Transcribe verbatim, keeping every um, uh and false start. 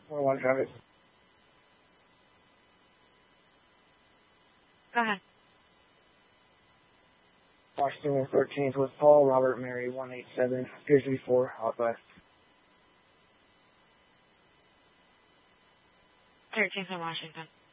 four one traffic. Go ahead. Washington thirteenth with Paul Robert Mary one eight seven, appears to be four, out west. thirteenth in Washington.